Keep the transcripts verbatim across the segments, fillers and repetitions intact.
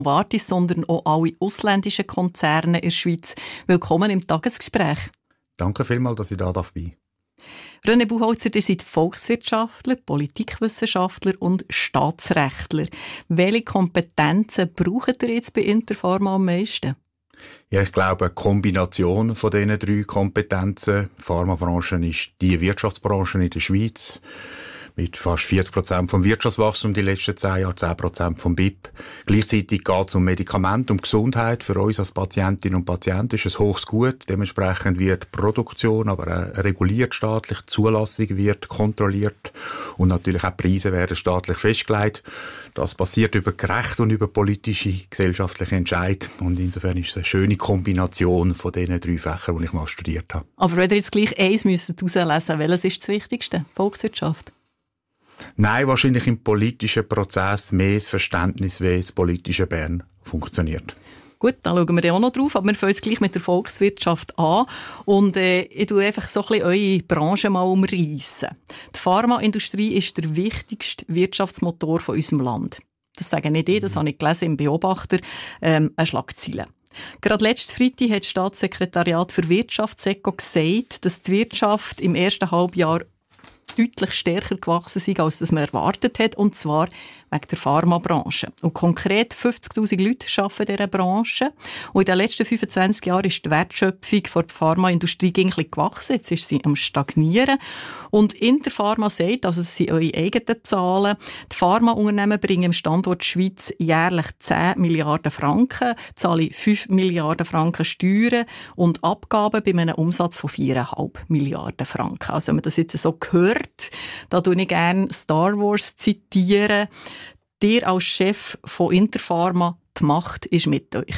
Novartis, sondern auch alle ausländischen Konzerne in der Schweiz. Willkommen im Tagesgespräch. Danke vielmals, dass ich da bin. René Buchholzer, ihr seid Volkswirtschaftler, Politikwissenschaftler und Staatsrechtler. Welche Kompetenzen braucht ihr jetzt bei Interpharma am meisten? Ja, ich glaube, eine Kombination von diesen drei Kompetenzen. Die Pharmabranche ist die Wirtschaftsbranche in der Schweiz. Mit fast vierzig Prozent vom Wirtschaftswachstum die letzten zehn Jahre, zehn Prozent vom B I P. Gleichzeitig geht es um Medikamente, um Gesundheit. Für uns als Patientinnen und Patienten ist es hohes Gut. Dementsprechend wird Produktion, aber auch reguliert staatlich, Zulassung wird kontrolliert und natürlich auch Preise werden staatlich festgelegt. Das passiert über gerechte und über politische, gesellschaftliche Entscheid. Und insofern ist es eine schöne Kombination von diesen drei Fächern, die ich mal studiert habe. Aber wenn ihr jetzt gleich eins müsstet herauslesen, welches ist das Wichtigste? Volkswirtschaft? Nein, wahrscheinlich im politischen Prozess mehr das Verständnis, wie das politische Bern funktioniert. Gut, da schauen wir auch noch drauf, aber wir fangen jetzt gleich mit der Volkswirtschaft an. Und äh, ich tue einfach so ein bisschen eure Branche mal umreissen. Die Pharmaindustrie ist der wichtigste Wirtschaftsmotor von unserem Land. Das sage nicht ich, das habe ich gelesen im Beobachter, ähm, eine Schlagzeile. Gerade letzten Freitag hat das Staatssekretariat für Wirtschaft SECO gesagt, dass die Wirtschaft im ersten Halbjahr deutlich stärker gewachsen sind, als das man erwartet hat, und zwar wegen der Pharmabranche. Und konkret fünfzigtausend Leute arbeiten in dieser Branche. Und in den letzten fünfundzwanzig Jahren ist die Wertschöpfung der Pharmaindustrie ein bisschen gewachsen. Jetzt ist sie am Stagnieren. Und Interpharma sagt, also das sind eure eigenen Zahlen, die Pharmaunternehmen bringen im Standort Schweiz jährlich zehn Milliarden Franken, zahlen fünf Milliarden Franken Steuern und Abgaben bei einem Umsatz von vier Komma fünf Milliarden Franken. Also wenn man das jetzt so hört, da tue ich gerne Star Wars zitieren. Dir als Chef von Interpharma, die Macht ist mit euch.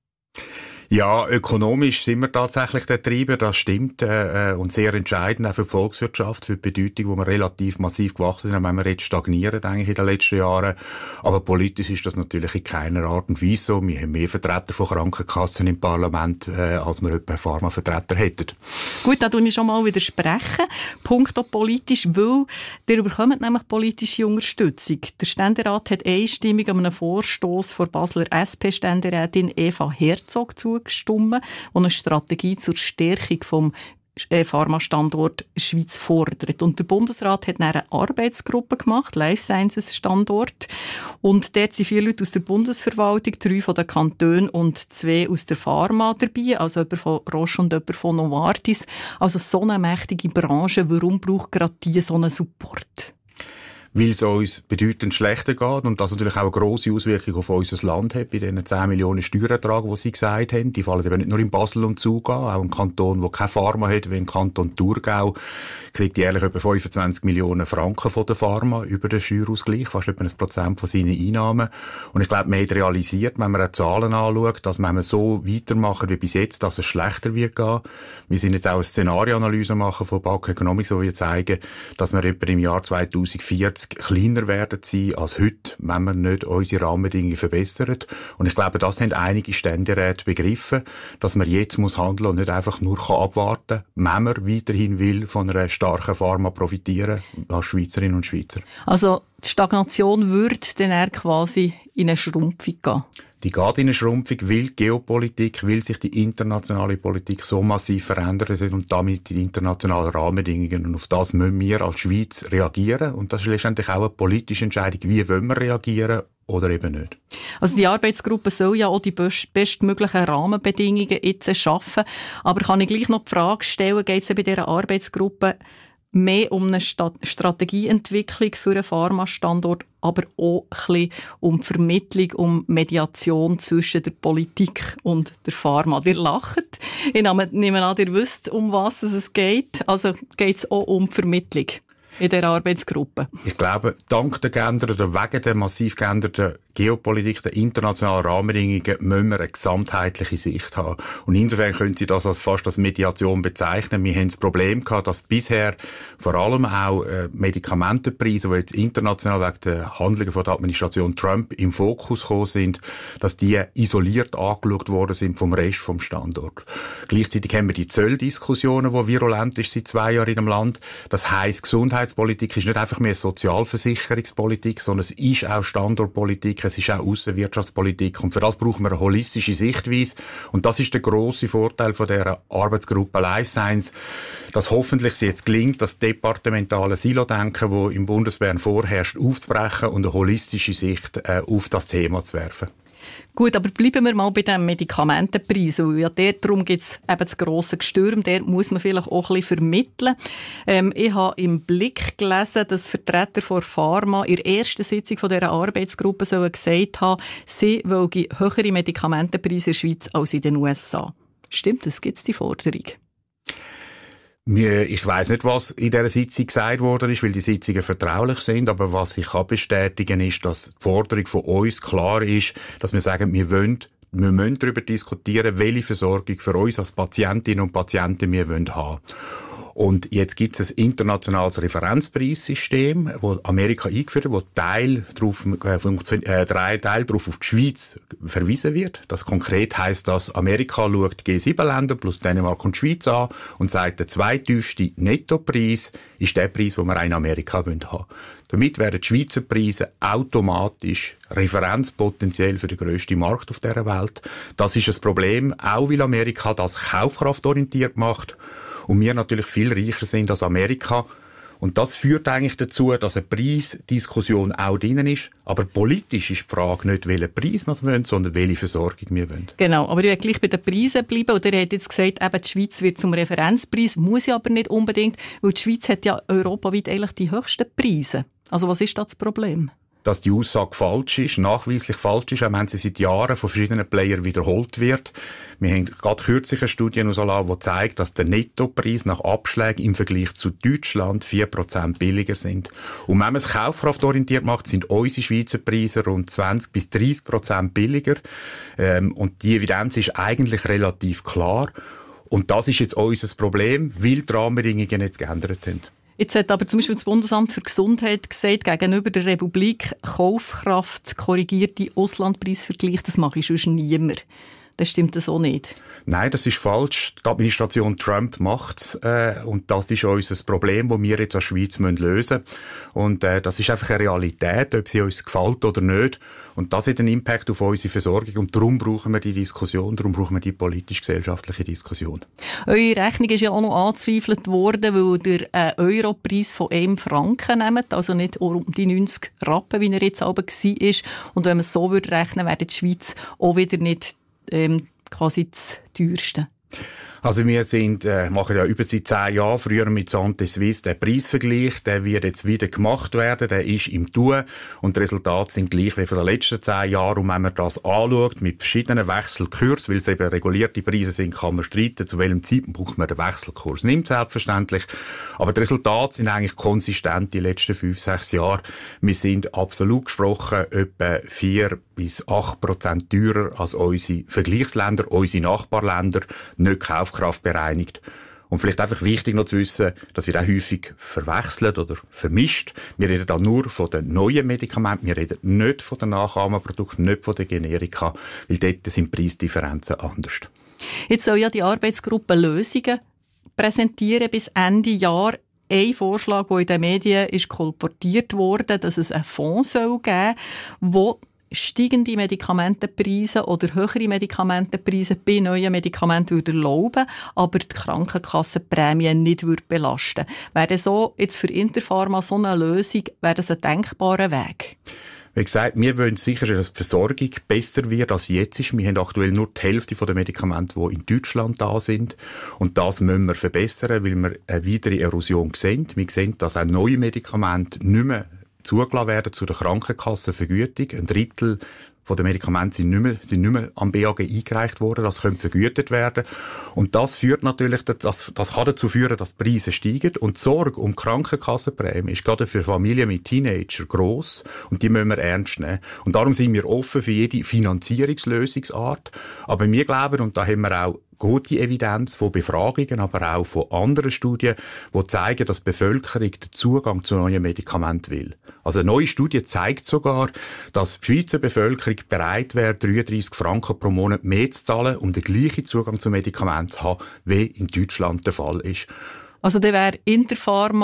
Ja, ökonomisch sind wir tatsächlich der Treiber, das stimmt, äh, und sehr entscheidend auch für die Volkswirtschaft, für die Bedeutung, wo wir relativ massiv gewachsen sind, wenn wir jetzt stagnieren eigentlich in den letzten Jahren. Aber politisch ist das natürlich in keiner Art und Weise so. Wir haben mehr Vertreter von Krankenkassen im Parlament, äh, als wir etwa Pharmavertreter hätten. Gut, da tue ich schon mal widersprechen. Punkto politisch, weil ihr bekommt nämlich politische Unterstützung. Der Ständerat hat einstimmig an einem Vorstoss von Basler S P-Ständerätin Eva Herzog zugestimmt, die eine Strategie zur Stärkung vom Pharmastandort Schweiz fordert. Und der Bundesrat hat eine Arbeitsgruppe gemacht, Life Sciences Standort. Und dort sind vier Leute aus der Bundesverwaltung, drei von den Kantonen und zwei aus der Pharma dabei, also jemand von Roche und jemand von Novartis. Also so eine mächtige Branche, warum braucht gerade die so einen Support? Weil es uns bedeutend schlechter geht und das natürlich auch eine grosse Auswirkung auf unser Land hat, bei diesen zehn Millionen Steuererträgen, die Sie gesagt haben. Die fallen eben nicht nur in Basel und Zug an, auch ein Kanton, der keine Pharma hat, wie ein Kanton Thurgau, kriegt jährlich etwa fünfundzwanzig Millionen Franken von der Pharma über den Steuerausgleich, fast etwa ein Prozent von seinen Einnahmen. Und ich glaube, man hat realisiert, wenn man die Zahlen anschaut, dass wenn wir so weitermachen wie bis jetzt, dass es schlechter wird gehen. Wir sind jetzt auch eine Szenarioanalyse machen von Balk Economics, wo wir zeigen, dass wir etwa im Jahr zweitausendvierzig kleiner werden sein als heute, wenn wir nicht unsere Rahmenbedingungen verbessern. Und ich glaube, das haben einige Ständeräte begriffen, dass man jetzt muss handeln und nicht einfach nur abwarten kann, wenn man weiterhin will von einer starken Pharma profitieren als Schweizerinnen und Schweizer. Also die Stagnation würde dann eher quasi in eine Schrumpfung gehen? Die geht in eine Schrumpfung, weil die Geopolitik, weil sich die internationale Politik so massiv verändert hat und damit die internationalen Rahmenbedingungen. Und auf das müssen wir als Schweiz reagieren. Und das ist letztendlich auch eine politische Entscheidung, wie wollen wir reagieren oder eben nicht. Also die Arbeitsgruppe soll ja auch die best- bestmöglichen Rahmenbedingungen jetzt schaffen. Aber kann ich gleich noch die Frage stellen, geht es bei dieser Arbeitsgruppe mehr um eine Sta- Strategieentwicklung für einen Pharmastandort, aber auch ein bisschen um die Vermittlung, um Mediation zwischen der Politik und der Pharma. Ihr lacht. Ich nehme an, ihr wisst, um was es geht. Also geht es auch um die Vermittlung in dieser Arbeitsgruppe? Ich glaube, dank der geänderten, wegen der massiv geänderten Geopolitik, der internationalen Rahmenbedingungen, müssen wir eine gesamtheitliche Sicht haben. Und insofern können Sie das als fast als Mediation bezeichnen. Wir haben das Problem gehabt, dass bisher vor allem auch äh, Medikamentenpreise, die jetzt international wegen der Handlungen von der Administration Trump im Fokus gekommen sind, dass die isoliert angeschaut worden sind vom Rest vom Standort. Gleichzeitig haben wir die Zölldiskussionen, die virulent ist seit zwei Jahren in dem Land. Das heisst, Gesundheit Gesundheitspolitik ist nicht einfach mehr Sozialversicherungspolitik, sondern es ist auch Standortpolitik, es ist auch Aussenwirtschaftspolitik und für das brauchen wir eine holistische Sichtweise und das ist der grosse Vorteil von dieser Arbeitsgruppe Life Science, dass hoffentlich es jetzt gelingt, das departementale Silo-Denken, das im Bundesbern vorherrscht, aufzubrechen und eine holistische Sicht äh, auf das Thema zu werfen. Gut, aber bleiben wir mal bei dem Medikamentenpreis. Weil ja dort, darum gibt es eben das grosse Gestürm. Der muss man vielleicht auch ein bisschen vermitteln. Ähm, ich habe im Blick gelesen, dass Vertreter von Pharma in der ersten Sitzung von dieser Arbeitsgruppe sollen gesagt haben, sie wollen höhere Medikamentenpreise in der Schweiz als in den U S A. Stimmt das? Gibt es die Forderung? Ich weiss nicht, was in dieser Sitzung gesagt worden ist, weil die Sitzungen vertraulich sind, aber was ich kann bestätigen ist, dass die Forderung von uns klar ist, dass wir sagen, wir wollen, wir müssen darüber diskutieren, welche Versorgung für uns als Patientinnen und Patienten wir wollen haben. Und jetzt gibt es ein internationales Referenzpreissystem, das Amerika eingeführt hat, wo Teil drauf, äh, drei Teil drauf auf die Schweiz verwiesen wird. Das konkret heisst, dass Amerika schaut G sieben Länder plus Dänemark und die Schweiz an und sagt, der zweitiefste Nettopreis ist der Preis, den wir auch in Amerika haben wollen. Damit werden die Schweizer Preise automatisch referenzpotenziell für den grössten Markt auf dieser Welt. Das ist ein Problem, auch weil Amerika das kaufkraftorientiert macht. Und wir natürlich viel reicher sind als Amerika. Und das führt eigentlich dazu, dass eine Preisdiskussion auch drin ist. Aber politisch ist die Frage nicht, welchen Preis wir wollen, sondern welche Versorgung wir wollen. Genau, aber ich will gleich bei den Preisen bleiben. Und ihr habt jetzt gesagt, eben die Schweiz wird zum Referenzpreis. Muss ja aber nicht unbedingt, weil die Schweiz hat ja europaweit eigentlich die höchsten Preise. Also was ist da das Problem? Dass die Aussage falsch ist, nachweislich falsch ist, auch wenn sie seit Jahren von verschiedenen Playern wiederholt wird. Wir haben gerade kürzlich eine Studie herausgelassen, die zeigt, dass der Nettopreis nach Abschlägen im Vergleich zu Deutschland vier Prozent billiger sind. Und wenn man es kaufkraftorientiert macht, sind unsere Schweizer Preise rund zwanzig bis dreißig Prozent billiger. Ähm, und die Evidenz ist eigentlich relativ klar. Und das ist jetzt unser Problem, weil die Rahmenbedingungen jetzt geändert haben. Jetzt hat aber zum Beispiel das Bundesamt für Gesundheit gesagt, gegenüber der Republik Kaufkraft korrigierte Auslandpreisvergleich, das mache ich sonst niemand. Das stimmt das auch nicht. Nein, das ist falsch. Die Administration Trump macht's, äh, und das ist unser Problem, das wir jetzt als Schweiz lösen müssen. Und äh, das ist einfach eine Realität, ob sie uns gefällt oder nicht. Und das hat einen Impact auf unsere Versorgung. Und darum brauchen wir die Diskussion, darum brauchen wir die politisch-gesellschaftliche Diskussion. Eure Rechnung ist ja auch noch angezweifelt worden, weil ihr einen Europreis von einem Franken nehmt, also nicht um die neunzig Rappen, wie er jetzt aber war. Und wenn man es so würde rechnen, wäre die Schweiz auch wieder nicht ähm, quasi das teuerste. Also wir sind, äh, machen ja über seit zehn Jahren, früher mit Santé Suisse, der Preisvergleich, der wird jetzt wieder gemacht werden, der ist im Tun und die Resultate sind gleich wie für die letzten zehn Jahre. Und wenn man das anschaut mit verschiedenen Wechselkursen, weil es eben regulierte Preise sind, kann man streiten, zu welchem Zeitpunkt braucht man den Wechselkurs. Nimmt selbstverständlich. Aber die Resultate sind eigentlich konsistent die letzten fünf, sechs Jahre. Wir sind absolut gesprochen etwa vier bis acht Prozent teurer als unsere Vergleichsländer, unsere Nachbarländer, nicht Kaufkraft bereinigt. Und vielleicht einfach wichtig noch zu wissen, dass wir auch häufig verwechseln oder vermischt. Wir reden da nur von den neuen Medikamenten, wir reden nicht von den Nachahmerprodukten, nicht von den Generika, weil dort sind Preisdifferenzen anders. Jetzt soll ja die Arbeitsgruppe Lösungen präsentieren bis Ende Jahr. Ein Vorschlag, der in den Medien ist kolportiert wurde, dass es einen Fonds soll geben soll, der steigende Medikamentenpreise oder höhere Medikamentenpreise bei neuen Medikamenten würde erlauben, aber die Krankenkassenprämien nicht würde belasten. Wäre so jetzt für Interpharma so eine Lösung, wäre das ein denkbarer Weg? Wie gesagt, wir wollen sicher, dass die Versorgung besser wird als jetzt ist. Wir haben aktuell nur die Hälfte der Medikamente, die in Deutschland da sind. Und das müssen wir verbessern, weil wir eine weitere Erosion sehen. Wir sehen, dass auch neue Medikamente nicht mehr zugelassen werden zu der Krankenkassenvergütung. Ein Drittel von den Medikamenten sind nicht mehr, sind nicht mehr am B A G eingereicht worden. Das könnte vergütet werden. Und das führt natürlich, das, das kann dazu führen, dass die Preise steigen. Und die Sorge um die Krankenkassenprämie ist gerade für Familien mit Teenagern gross. Und die müssen wir ernst nehmen. Und darum sind wir offen für jede Finanzierungslösungsart. Aber wir glauben, und da haben wir auch gute Evidenz von Befragungen, aber auch von anderen Studien, die zeigen, dass die Bevölkerung den Zugang zu neuen Medikamenten will. Also eine neue Studie zeigt sogar, dass die Schweizer Bevölkerung bereit wäre, dreiunddreissig Franken pro Monat mehr zu zahlen, um den gleichen Zugang zu Medikamenten zu haben, wie in Deutschland der Fall ist. Also dann wäre Interpharma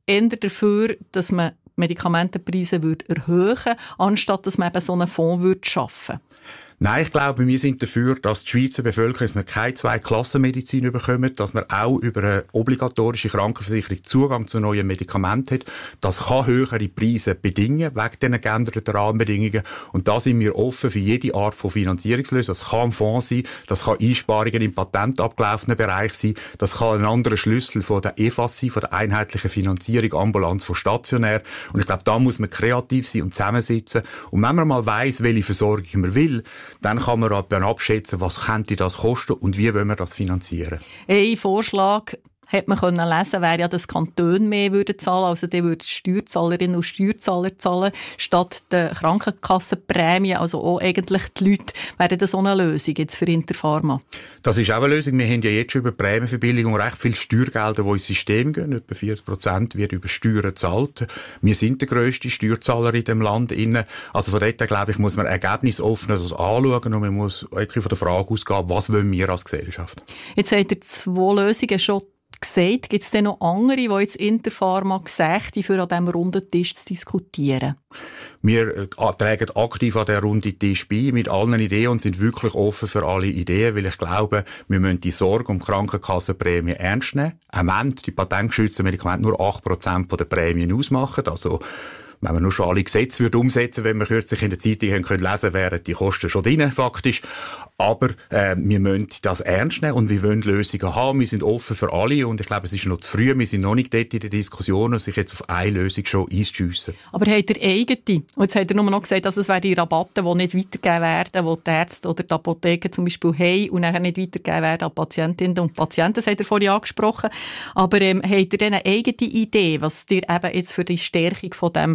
eher dafür, dass man Medikamentenpreise würde erhöhen, anstatt dass man eben so einen Fonds würde schaffen. Nein, ich glaube, wir sind dafür, dass die Schweizer Bevölkerung dass wir keine Zwei-Klassen-Medizin bekommen, dass man auch über eine obligatorische Krankenversicherung Zugang zu neuen Medikamenten hat. Das kann höhere Preise bedingen, wegen diesen geänderten Rahmenbedingungen. Und da sind wir offen für jede Art von Finanzierungslösung. Das kann ein Fonds sein, das kann Einsparungen im patentabgelaufenen Bereich sein, das kann ein anderer Schlüssel von der E F A S sein, von der einheitlichen Finanzierung, ambulant von stationär. Und ich glaube, da muss man kreativ sein und zusammensitzen. Und wenn man mal weiss, welche Versorgung man will, dann kann man dann abschätzen, was könnte das kosten und wie wollen wir das finanzieren. Ein Vorschlag hat man können lesen, wäre ja, dass Kantone mehr würden zahlen, also die würden Steuerzahlerinnen und Steuerzahler zahlen, statt der Krankenkassenprämie, also auch eigentlich die Leute. Wäre das auch eine Lösung jetzt für Interpharma? Das ist auch eine Lösung. Wir haben ja jetzt schon über Prämienverbilligung recht viele Steuergelder, die ins System gehen. Etwa vierzig Prozent wird über Steuern gezahlt. Wir sind der grösste Steuerzahler in dem Land. Also von dort, glaube ich, muss man ergebnisoffen das anschauen und man muss wirklich von der Frage ausgehen, was wollen wir als Gesellschaft. Jetzt habt ihr zwei Lösungen schon gesagt. Gibt es denn noch andere, die jetzt Interpharma gesagt haben, für an diesem runden Tisch zu diskutieren? Wir äh, tragen aktiv an der runden Tisch bei mit allen Ideen und sind wirklich offen für alle Ideen, weil ich glaube, wir müssen die Sorge um die Krankenkassenprämie ernst nehmen. Am Ende die patentgeschützten Medikamente nur acht Prozent der Prämien ausmachen. Also wenn man nur schon alle Gesetze würde umsetzen, wenn wir kürzlich in der Zeitung haben können lesen, wären die Kosten schon drin, faktisch. Aber äh, wir müssen das ernst nehmen und wir wollen Lösungen haben. Wir sind offen für alle und ich glaube, es ist noch zu früh. Wir sind noch nicht dort in der Diskussion, sich jetzt auf eine Lösung schon einzuschiessen. Aber habt ihr eigene? Und jetzt habt ihr nur noch gesagt, dass es wären die Rabatte, die nicht weitergegeben werden, die die Ärzte oder die Apotheken zum Beispiel haben und nachher nicht weitergegeben werden an Patientinnen und Patienten. Das habt ihr vorhin angesprochen. Aber ähm, habt ihr denn eine eigene Idee, was ihr eben jetzt für die Stärkung von dem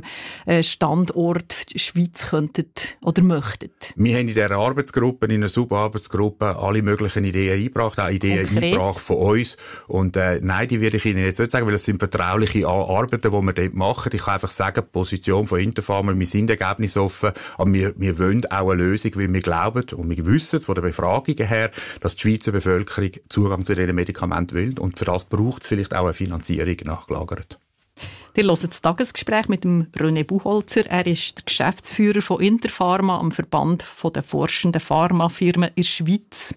Standort Schweiz könntet oder möchtet? Wir haben in dieser Arbeitsgruppe, in einer Subarbeitsgruppe, alle möglichen Ideen eingebracht, auch Ideen Konkret? eingebracht von uns. Und äh, nein, die werde ich Ihnen jetzt nicht sagen, weil das sind vertrauliche Arbeiten, die wir dort machen. Ich kann einfach sagen, die Position von Interpharma, wir sind ergebnisoffen, aber wir, wir wollen auch eine Lösung, weil wir glauben und wir wissen von den Befragungen her, dass die Schweizer Bevölkerung Zugang zu diesen Medikamenten will. Und für das braucht es vielleicht auch eine Finanzierung nachgelagert. Ihr hört das Tagesgespräch mit dem René Buchholzer. Er ist der Geschäftsführer von Interpharma am Verband der forschenden Pharmafirmen in der Schweiz.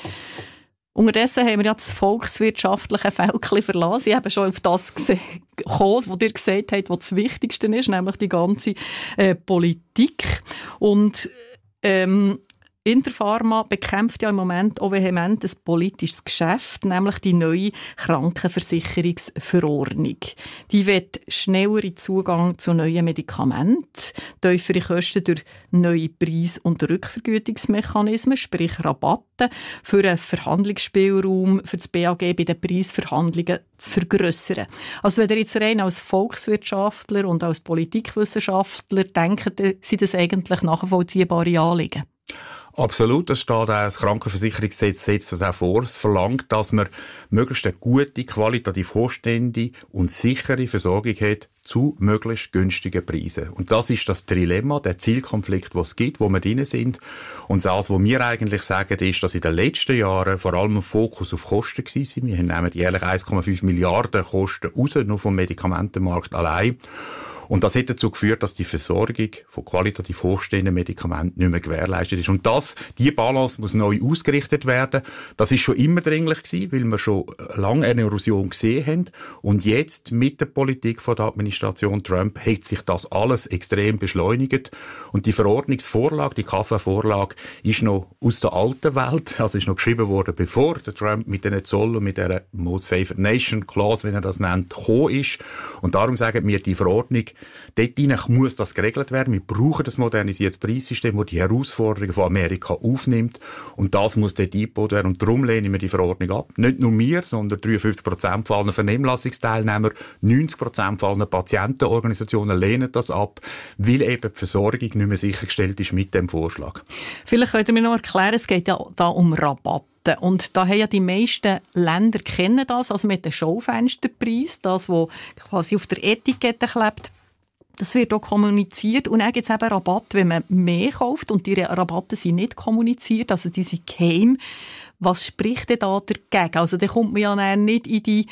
Unterdessen haben wir ja das volkswirtschaftliche Feld verlassen. Sie haben schon auf das gekommen, was ihr gesagt habt, was das Wichtigste ist, nämlich die ganze äh, Politik. Und ähm, Interpharma bekämpft ja im Moment auch vehement ein politisches Geschäft, nämlich die neue Krankenversicherungsverordnung. Die will schnelleren Zugang zu neuen Medikamenten, tiefere Kosten durch neue Preis- und Rückvergütungsmechanismen, sprich Rabatte, für einen Verhandlungsspielraum für das B A G bei den Preisverhandlungen zu vergrössern. Also wenn ihr jetzt rein als Volkswirtschaftler und als Politikwissenschaftler denkt, sind das eigentlich nachvollziehbare Anliegen? Absolut, das steht auch, das Krankenversicherungsgesetz setzt das auch vor. Es verlangt, dass man möglichst eine gute, qualitativ hochstehende und sichere Versorgung hat zu möglichst günstigen Preisen. Und das ist das Dilemma, der Zielkonflikt, den es gibt, wo wir drin sind. Und das, was wir eigentlich sagen, ist, dass in den letzten Jahren vor allem ein Fokus auf Kosten war. Wir nehmen jährlich eins Komma fünf Milliarden Kosten raus, nur vom Medikamentenmarkt allein. Und das hat dazu geführt, dass die Versorgung von qualitativ hochstehenden Medikamenten nicht mehr gewährleistet ist. Und das, die Balance muss neu ausgerichtet werden. Das ist schon immer dringlich gewesen, weil wir schon lange eine Erosion gesehen haben. Und jetzt mit der Politik von der Administration Trump hat sich das alles extrem beschleunigt. Und die Verordnungsvorlage, die K V-Vorlage, ist noch aus der alten Welt, also ist noch geschrieben worden, bevor der Trump mit den Zoll und mit der Most Favored Nation Clause, wie er das nennt, gekommen ist. Und darum sagen wir, die Verordnung, dort muss das geregelt werden. Wir brauchen das modernisiertes Preissystem, das die Herausforderungen von Amerika aufnimmt. Und das muss dort eingebaut werden. Und darum lehnen wir die Verordnung ab. Nicht nur wir, sondern dreiundfünfzig Prozent von allen Vernehmlassungsteilnehmern, neunzig Prozent von allen Patientenorganisationen lehnen das ab, weil eben die Versorgung nicht mehr sichergestellt ist mit dem Vorschlag. Vielleicht könnt ihr mir noch erklären, es geht ja da um Rabatt. Und da haben ja die meisten Länder kennen das, also mit dem Schaufensterpreis, das, was quasi auf der Etikette klebt. Das wird auch kommuniziert und dann gibt es eben Rabatt, wenn man mehr kauft und die Rabatte sind nicht kommuniziert, also die sind geheim. Was spricht denn da dagegen? Also da kommt man ja nicht in die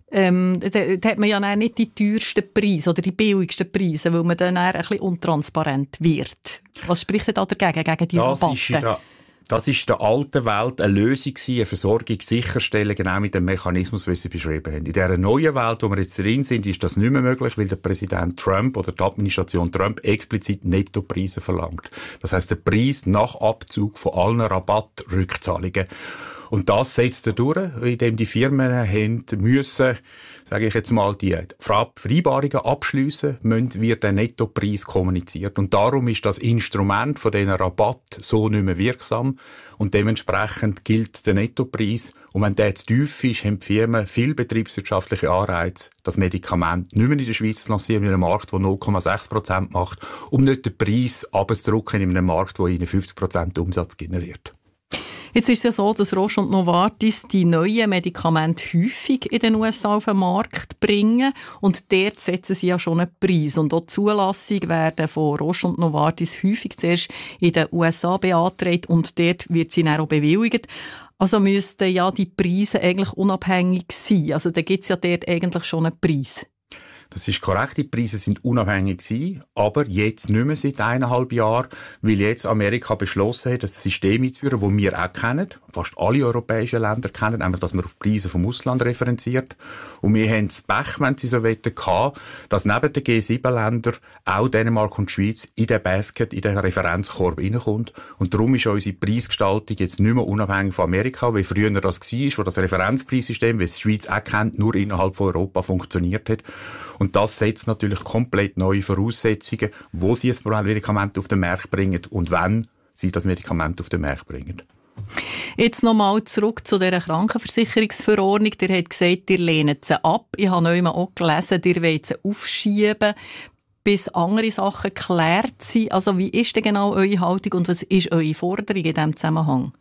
ähm, da, da hat man ja nicht die teuersten Preise oder die billigsten Preise, weil man dann ein bisschen untransparent wird. Was spricht denn da dagegen, gegen die das Rabatte? Das ist in der alten Welt eine Lösung gewesen, eine Versorgung sicherstellen, genau mit dem Mechanismus, wie Sie beschrieben haben. In dieser neuen Welt, wo wir jetzt drin sind, ist das nicht mehr möglich, weil der Präsident Trump oder die Administration Trump explizit Nettopreise verlangt. Das heisst, der Preis nach Abzug von allen Rabattrückzahlungen. Und das setzt er durch, indem die Firmen haben müssen, sage ich jetzt mal, die Vereinbarungen abschliessen, müssen, wird der Nettopreis kommuniziert. Und darum ist das Instrument von diesen Rabatt so nicht mehr wirksam. Und dementsprechend gilt der Nettopreis. Und wenn der zu tief ist, haben die Firmen viel betriebswirtschaftliche Anreize, das Medikament nicht mehr in der Schweiz zu lancieren, in einem Markt, der null Komma sechs Prozent macht, um nicht den Preis runterzudrücken in einem Markt, der ihnen fünfzig Prozent Umsatz generiert. Jetzt ist es ja so, dass Roche und Novartis die neuen Medikamente häufig in den U S A auf den Markt bringen und dort setzen sie ja schon einen Preis. Und auch die Zulassung werden von Roche und Novartis häufig zuerst in den U S A beantragt und dort wird sie dann auch bewilligt. Also müssten ja die Preise eigentlich unabhängig sein. Also da gibt es ja dort eigentlich schon einen Preis. Das ist korrekt, die Preise sind unabhängig gewesen, aber jetzt nicht mehr seit eineinhalb Jahren, weil jetzt Amerika beschlossen hat, das System einzuführen, das wir auch kennen, fast alle europäischen Länder kennen, nämlich, dass man auf Preise vom Ausland referenziert. Und wir haben das Pech, wenn Sie so wollen, gehabt, dass neben den G sieben Ländern auch Dänemark und die Schweiz in den Basket, in den Referenzkorb reinkommt. Und darum ist unsere Preisgestaltung jetzt nicht mehr unabhängig von Amerika, wie früher das war, wo das Referenzpreissystem, wie es die Schweiz auch kennt, nur innerhalb von Europa funktioniert hat. Und das setzt natürlich komplett neue Voraussetzungen, wo sie ein Medikament auf den Markt bringen und wann sie das Medikament auf den Markt bringen. Jetzt nochmal zurück zu dieser Krankenversicherungsverordnung. Ihr habt gesagt, ihr lehnt sie ab. Ich habe neulich auch gelesen, ihr wollt sie aufschieben, bis andere Sachen geklärt sind. Also wie ist denn genau eure Haltung und was ist eure Forderung in diesem Zusammenhang?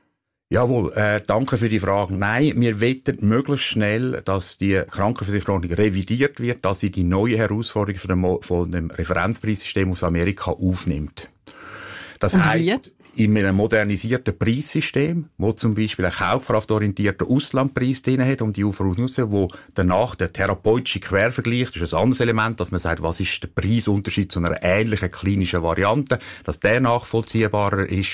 Jawohl, äh, danke für die Frage. Nein, wir wollen möglichst schnell, dass die Krankenversicherung revidiert wird, dass sie die neue Herausforderung von dem, von dem Referenzpreissystem aus Amerika aufnimmt. Das heisst, in einem modernisierten Preissystem, wo zum Beispiel ein kaufkraftorientierter Auslandpreis drin hat, um die Aufrufe, wo danach der therapeutische Quervergleich, das ist ein anderes Element, dass man sagt, was ist der Preisunterschied zu einer ähnlichen klinischen Variante, dass der nachvollziehbarer ist.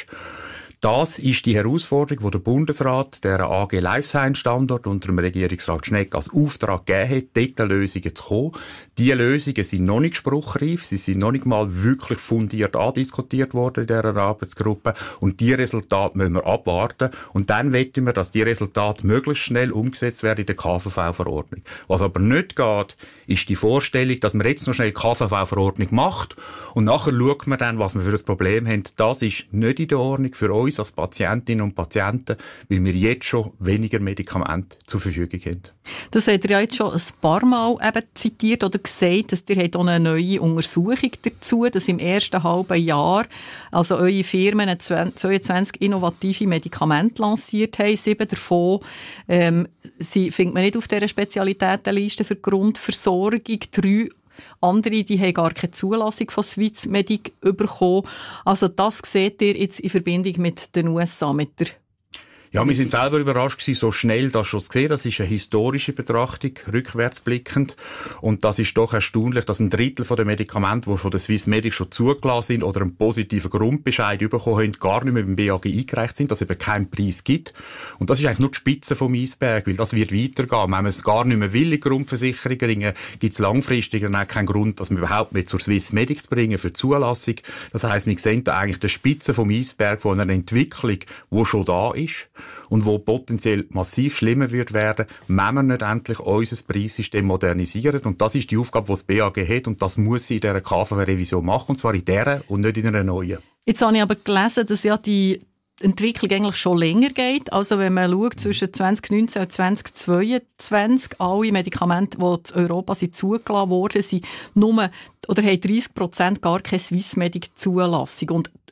Das ist die Herausforderung, die der Bundesrat, der A G Life Science Standort unter dem Regierungsrat Schnegg als Auftrag gegeben hat, dort Lösungen zu kommen. Diese Lösungen sind noch nicht spruchreif, sie sind noch nicht mal wirklich fundiert andiskutiert worden in dieser Arbeitsgruppe und die Resultate müssen wir abwarten und dann wollen wir, dass die Resultate möglichst schnell umgesetzt werden in der K V V-Verordnung. Was aber nicht geht, ist die Vorstellung, dass man jetzt noch schnell die K V V-Verordnung macht und nachher schaut man dann, was wir für ein Problem haben. Das ist nicht in der Ordnung für uns als Patientinnen und Patienten, weil wir jetzt schon weniger Medikamente zur Verfügung haben. Das habt ihr ja jetzt schon ein paar Mal eben zitiert oder gesagt, dass ihr habt auch eine neue Untersuchung dazu, dass im ersten halben Jahr also eure Firmen zweiundzwanzig innovative Medikamente lanciert haben. Sieben davon ähm, sie findet man nicht auf dieser Spezialitätenliste für die Grundversorgung. Drei andere, die haben gar keine Zulassung von Swissmedic bekommen. Also das seht ihr jetzt in Verbindung mit den U S A, mit der Ja, wir sind selber überrascht gewesen, so schnell das schon zu sehen. Das ist eine historische Betrachtung, rückwärtsblickend. Und das ist doch erstaunlich, dass ein Drittel der Medikamente, die von der Swissmedic schon zugelassen sind oder einen positiven Grundbescheid bekommen haben, gar nicht mehr beim B A G eingereicht sind, dass es eben keinen Preis gibt. Und das ist eigentlich nur die Spitze vom Eisberg, weil das wird weitergehen. Wenn man es gar nicht mehr will, Grundversicherungen, gibt es langfristig dann auch keinen Grund, dass man überhaupt mehr zur Swissmedic zu bringen für die Zulassung. Das heisst, wir sehen da eigentlich die Spitze vom Eisberg von einer Entwicklung, die schon da ist. Und wo potenziell massiv schlimmer wird werden, wenn wir nicht endlich unser Preissystem modernisieren. Und das ist die Aufgabe, die das B A G hat. Und das muss sie in dieser K V V-Revision machen. Und zwar in dieser und nicht in einer neuen. Jetzt habe ich aber gelesen, dass ja die Entwicklung eigentlich schon länger geht. Also wenn man schaut, zwischen zwanzig neunzehn und zwanzig zweiundzwanzig, alle Medikamente, die in Europa sind zugelassen wurden, sind nur, oder haben dreissig Prozent gar keine Swissmedic-Zulassung. Und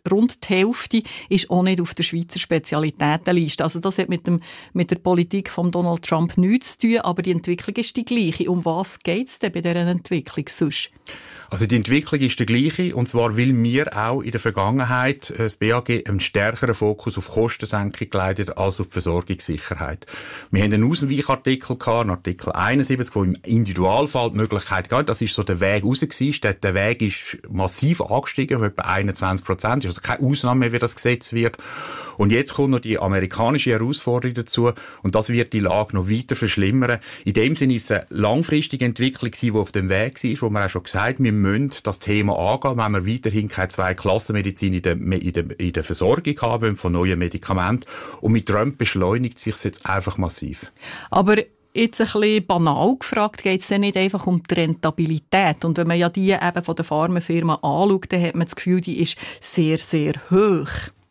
rund die Hälfte ist auch nicht auf der Schweizer Spezialitätenliste. Also das hat mit, dem, mit der Politik von Donald Trump nichts zu tun, aber die Entwicklung ist die gleiche. Um was geht es denn bei dieser Entwicklung sonst? Also die Entwicklung ist die gleiche, und zwar weil wir auch in der Vergangenheit äh, das B A G einen stärkeren Fokus auf Kostensenkung geleitet als auf die Versorgungssicherheit. Wir haben einen Ausweichartikel gehabt, einen Artikel einundsiebzig, wo im Individualfall die Möglichkeit gab, das ist so der Weg raus gewesen. Der, der Weg ist massiv angestiegen, auf etwa einundzwanzig Prozent. Also keine Ausnahme mehr, wie das Gesetz wird. Und jetzt kommt noch die amerikanische Herausforderung dazu, und das wird die Lage noch weiter verschlimmern. In dem Sinne ist es eine langfristige Entwicklung gewesen, die auf dem Weg war, wo man auch schon gesagt hat, wir müssen das Thema angehen, wenn wir weiterhin keine Zwei-Klassen-Medizin in der, in, der, in der Versorgung haben wollen von neuen Medikamenten. Und mit Trump beschleunigt sich jetzt einfach massiv. Aber jetzt ein bisschen banal gefragt, geht es denn nicht einfach um die Rentabilität? Und wenn man ja die eben von der Pharmafirma anschaut, dann hat man das Gefühl, die ist sehr, sehr hoch.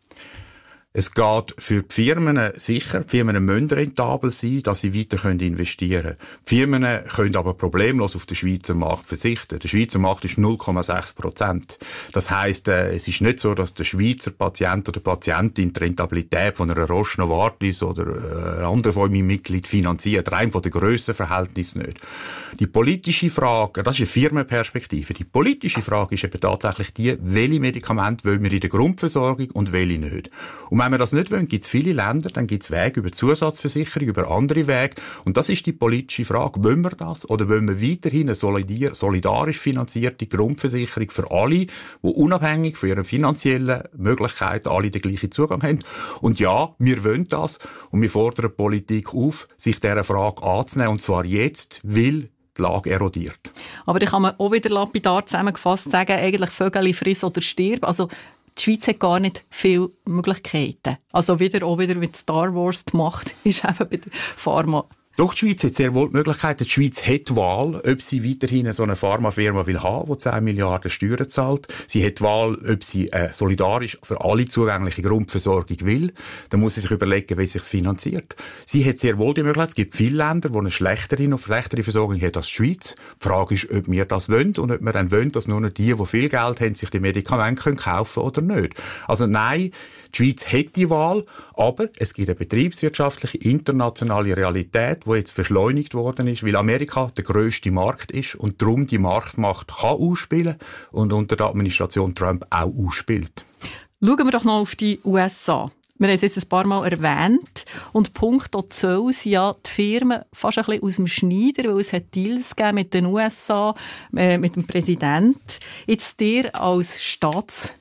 Es geht für die Firmen sicher, die Firmen müssen rentabel sein, dass sie weiter investieren können. Die Firmen können aber problemlos auf den Schweizer Markt verzichten. Der Schweizer Markt ist null Komma sechs Prozent. Das heisst, es ist nicht so, dass der Schweizer Patient oder Patientin die Rentabilität von einer Roche Novartis oder einer anderen von meinem Mitglied finanziert, rein von den Grössenverhältnissen nicht. Die politische Frage, das ist eine Firmenperspektive, die politische Frage ist eben tatsächlich die, welche Medikamente wollen wir in der Grundversorgung und welche nicht. Und wenn wir das nicht wollen, gibt es viele Länder, dann gibt es Wege über Zusatzversicherung, über andere Wege. Und das ist die politische Frage. Wollen wir das? Oder wollen wir weiterhin eine solidarisch finanzierte Grundversicherung für alle, die unabhängig von ihren finanziellen Möglichkeiten alle den gleichen Zugang haben? Und ja, wir wollen das. Und wir fordern die Politik auf, sich dieser Frage anzunehmen. Und zwar jetzt, weil die Lage erodiert. Aber da kann man auch wieder lapidar zusammengefasst sagen, eigentlich Vögel friss oder stirb. Also die Schweiz hat gar nicht viele Möglichkeiten. Also wieder, auch wieder mit Star Wars die Macht ist eben bei der Pharma. Doch, die Schweiz hat sehr wohl die Möglichkeit. Die Schweiz hat die Wahl, ob sie weiterhin so eine Pharmafirma will haben, die zehn Milliarden Steuern zahlt. Sie hat die Wahl, ob sie äh, solidarisch für alle zugängliche Grundversorgung will. Dann muss sie sich überlegen, wie sie es finanziert. Sie hat sehr wohl die Möglichkeit. Es gibt viele Länder, die eine schlechtere und schlechtere Versorgung haben als die Schweiz. Die Frage ist, ob wir das wollen und ob wir dann wollen, dass nur noch die, die viel Geld haben, sich die Medikamente können kaufen oder nicht. Also nein, die Schweiz hat die Wahl, aber es gibt eine betriebswirtschaftliche, internationale Realität, die jetzt beschleunigt worden ist, weil Amerika der grösste Markt ist und darum die Marktmacht kann ausspielen und unter der Administration Trump auch ausspielt. Schauen wir doch noch auf die U S A. Wir haben es jetzt ein paar Mal erwähnt. Und punkto Zoll sind ja die Firmen fast ein bisschen aus dem Schneider, weil es hat Deals gegeben mit den U S A, äh, mit dem Präsidenten. Jetzt dir als Staatsrechtler.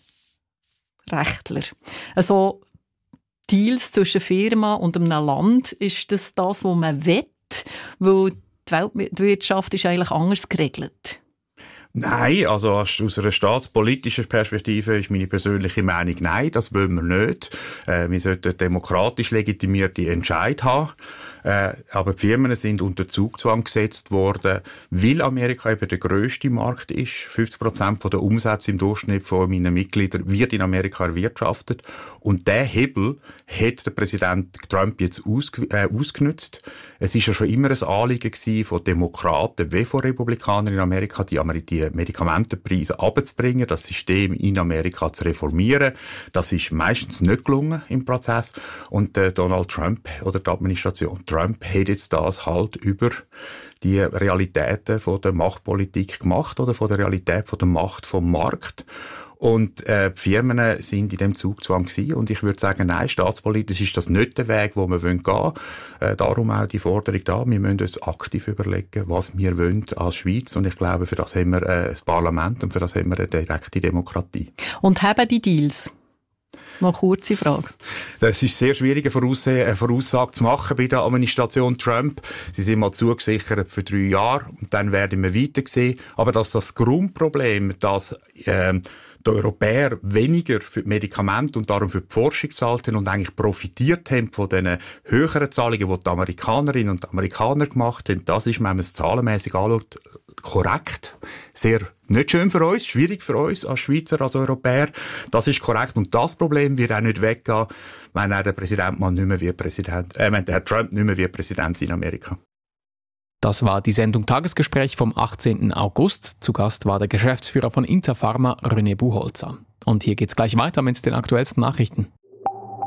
Also Deals zwischen Firma und einem Land, ist das das, was man will? Weil die Weltwirtschaft ist eigentlich anders geregelt. Nein, also aus einer staatspolitischen Perspektive ist meine persönliche Meinung, nein, das wollen wir nicht. Äh, wir sollten demokratisch legitimierte Entscheid haben. Äh, aber die Firmen sind unter Zugzwang gesetzt worden, weil Amerika eben der grösste Markt ist. fünfzig Prozent von der Umsätze im Durchschnitt von meinen Mitgliedern wird in Amerika erwirtschaftet. Und der Hebel hat der Präsident Trump jetzt ausge- äh, ausgenutzt. Es ist ja schon immer ein Anliegen gewesen von Demokraten wie von Republikanern in Amerika, die, die Medikamentenpreise abzubringen, das System in Amerika zu reformieren. Das ist meistens nicht gelungen im Prozess. Und äh, Donald Trump oder die Administration Trump hat jetzt das halt über die Realitäten von der Machtpolitik gemacht oder von der Realität von der Macht vom Markt. Und äh, die Firmen sind in dem Zugzwang gewesen. Und ich würde sagen, nein, staatspolitisch ist das nicht der Weg, wo wir gehen wollen. Äh, darum auch die Forderung da. Wir müssen uns aktiv überlegen, was wir wollen als Schweiz. Und ich glaube, für das haben wir äh, das Parlament und für das haben wir eine direkte Demokratie. Und haben die Deals? Noch eine kurze Frage. Das ist sehr schwierig, eine Voraussage zu machen bei der Administration Trump. Sie sind mal zugesichert für drei Jahre und dann werden wir weiter sehen. Aber dass das Grundproblem, dass äh, die Europäer weniger für die Medikamente und darum für die Forschung gezahlt haben und eigentlich profitiert haben von den höheren Zahlungen, die die Amerikanerinnen und Amerikaner gemacht haben, das ist, wenn man es zahlenmässig anschaut, korrekt. Sehr nicht schön für uns, schwierig für uns als Schweizer, als Europäer. Das ist korrekt. Und das Problem wird auch nicht weggehen, wenn der Präsident mal nicht mehr wie Präsident, äh, wenn der Herr Trump nicht mehr wie Präsident in Amerika. Das war die Sendung Tagesgespräch vom achtzehnten August. Zu Gast war der Geschäftsführer von Interpharma, René Buchholzer. Und hier geht's gleich weiter mit den aktuellsten Nachrichten.